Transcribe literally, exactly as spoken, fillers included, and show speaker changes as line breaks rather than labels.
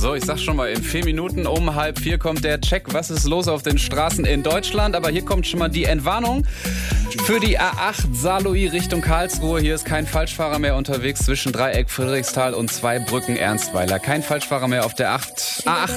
So, ich sag schon mal, in vier Minuten um halb vier kommt der Check. Was ist los auf den Straßen in Deutschland? Aber hier kommt schon mal die Entwarnung für die A acht Saarlouis Richtung Karlsruhe. Hier ist kein Falschfahrer mehr unterwegs zwischen Dreieck Friedrichsthal und Zweibrücken Ernstweiler. Kein Falschfahrer mehr auf der A acht.